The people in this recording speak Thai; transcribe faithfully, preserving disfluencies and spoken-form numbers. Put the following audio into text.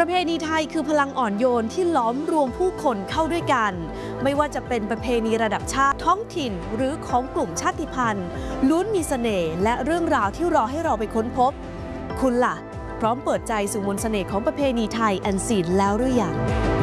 ประเพณีไทยคือพลังอ่อนโยนที่ล้อมรวมผู้คนเข้าด้วยกันไม่ว่าจะเป็นประเพณีระดับชาติท้องถิ่นหรือของกลุ่มชาติพันธุ์ล้วนมีเสน่ห์และเรื่องราวที่รอให้เราไปค้นพบคุณล่ะพร้อมเปิดใจสู่มนต์เสน่ห์ของประเพณีไทยอันซีนแล้วหรือยัง